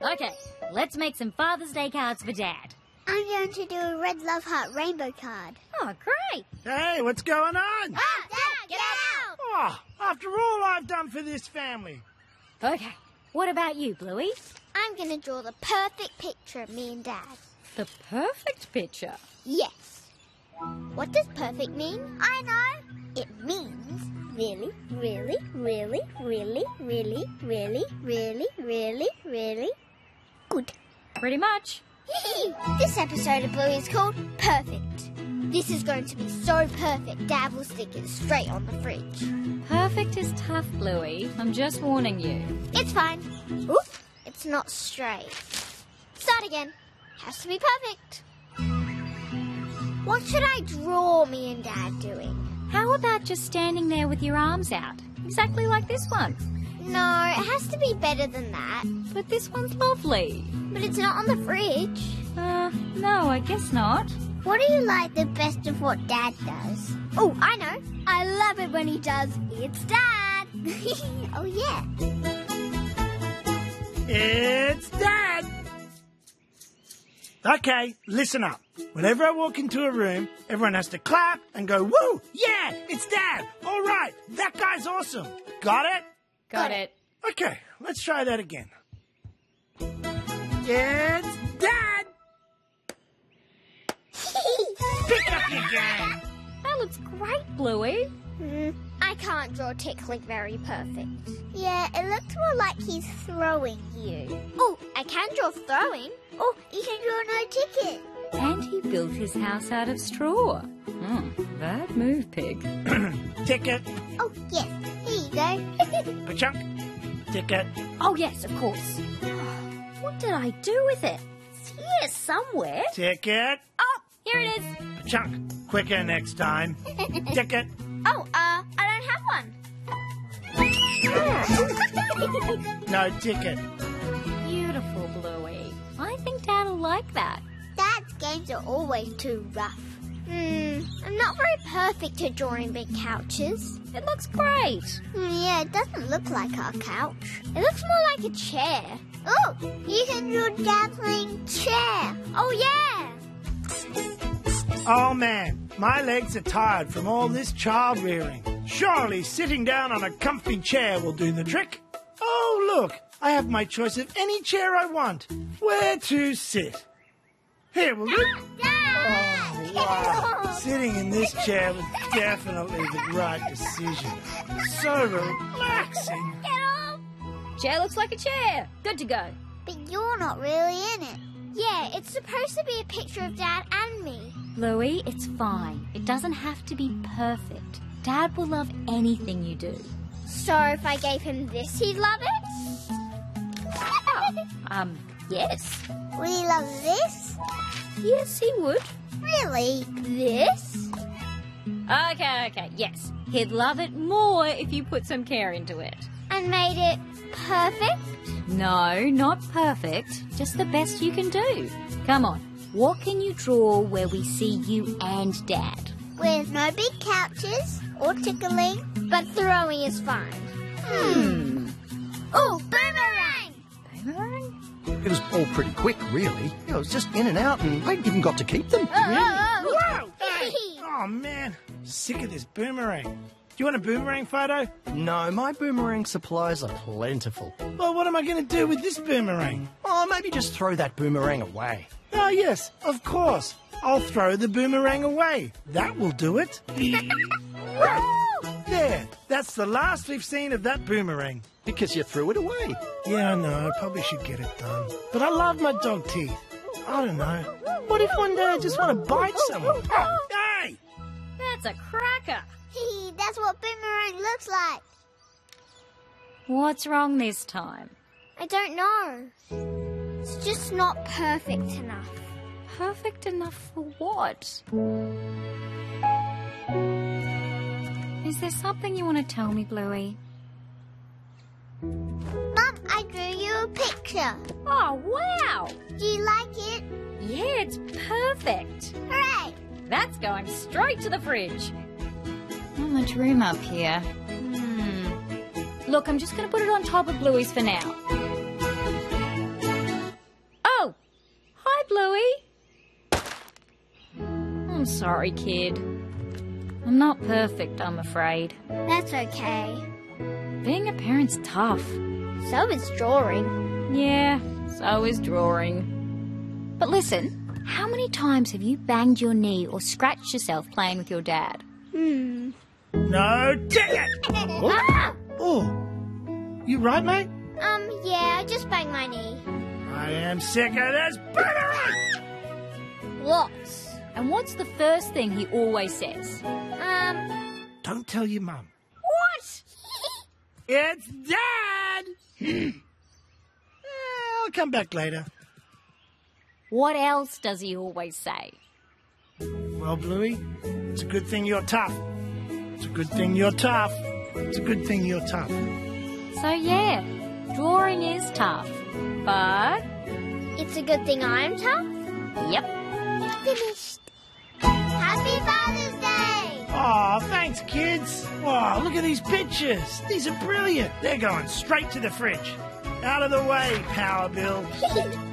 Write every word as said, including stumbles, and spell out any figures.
Okay, let's make some Father's Day cards for Dad. I'm going to do a red love heart rainbow card. Oh, great. Hey, what's going on? Ah, Dad, get out! Oh, after all I've done for this family. Okay, what about you, Bluey? I'm going to draw the perfect picture of me and Dad. The perfect picture. Yes. What does perfect mean? I know. It means really, really, really, really, really, really, really, really, really good. Pretty much. This episode of Bluey is called Perfect. This is going to be so perfect, Dad will stick it straight on the fridge. Perfect is tough, Bluey. I'm just warning you. It's fine. Oop, it's not straight. Start again. Has to be perfect. What should I draw me and Dad doing? How about just standing there with your arms out? Exactly like this one. No, it has to be better than that. But this one's lovely. But it's not on the fridge. Uh, no, I guess not. What do you like the best of what Dad does? Oh, I know. I love it when he does It's Dad. Oh, yeah. It's Dad. Okay, listen up. Whenever I walk into a room, everyone has to clap and go, woo, yeah, it's Dad. All right, that guy's awesome. Got it? Got it. Okay, let's try that again. It's Dad. Pick up your game. That looks great, Bluey. Mm, I can't draw Tickling very perfect. Yeah, it looks more like he's throwing you. Oh, I can draw throwing. Oh, you can draw no ticket. And he built his house out of straw. Hmm, bad move, Pig. Ticket. Oh, yes. Here you go. Ka-chunk. Ticket. Oh, yes, of course. What did I do with it? It's here somewhere. Ticket. Oh, here it is. Ka-chunk. Quicker next time. Ticket. Oh, uh, I don't have one. No ticket. Beautiful, Bluey. I think Dad'll like that. Dad's games are always too rough. Hmm, I'm not very perfect at drawing big couches. It looks great. Mm, yeah, it doesn't look like our couch. It looks more like a chair. Oh, you can draw Dad playing chair. Oh, yeah. Oh, man, my legs are tired from all this child rearing. Surely sitting down on a comfy chair will do the trick. Oh, look, I have my choice of any chair I want. Where to sit? Here, will you? Oh, wow. Sitting in this chair was definitely the right decision. So relaxing. Get off! Chair looks like a chair. Good to go. But you're not really in it. Yeah, it's supposed to be a picture of Dad and me. Bluey, it's fine. It doesn't have to be perfect. Dad will love anything you do. So if I gave him this, he'd love it? Oh, um, yes. Would he love this? Yes, he would. Really? This? Okay, okay, yes. He'd love it more if you put some care into it. And made it perfect? No, not perfect. Just the best you can do. Come on. What can you draw where we see you and Dad? With no big couches or tickling, but throwing is fine. Hmm. Oh, boomerang! Boomerang? It was all pretty quick, really. It was just in and out, and I even got to keep them. Oh, oh, oh. Whoa! Oh, man, sick of this boomerang. Do you want a boomerang photo? No, my boomerang supplies are plentiful. Well, what am I going to do with this boomerang? Oh, maybe just throw that boomerang away. Oh, yes, of course. I'll throw the boomerang away. That will do it. There, that's the last we've seen of that boomerang. Because you threw it away. Yeah, I know, I probably should get it done. But I love my dog teeth. I don't know. What if one day I just want to bite someone? Oh, hey! That's a cracker. That's what boomerang looks like. What's wrong this time? I don't know. It's just not perfect enough. Perfect enough for what? Is there something you want to tell me, Bluey? Mum, I drew you a picture. Oh, wow! Do you like it? Yeah, it's perfect. Hooray! That's going straight to the fridge. Not much room up here. Hmm. Look, I'm just going to put it on top of Bluey's for now. I'm sorry, kid. I'm not perfect, I'm afraid. That's okay. Being a parent's tough. So is drawing. Yeah, so is drawing. But listen, how many times have you banged your knee or scratched yourself playing with your dad? Hmm. No, dang it! Ah! Oh, you right, mate? Um, yeah, I just banged my knee. I am sick of this boogery! Lots. And what's the first thing he always says? Um, Don't tell your mum. what? It's Dad! Eh, I'll come back later. What else does he always say? Well, Bluey, it's a good thing you're tough. It's a good thing you're tough. It's a good thing you're tough. So yeah, drawing is tough. But, It's a good thing I'm tough. yep. Finished. Happy Father's Day! Aw, thanks, kids. Wow, look at these pictures. These are brilliant. They're going straight to the fridge. Out of the way, Power Bill.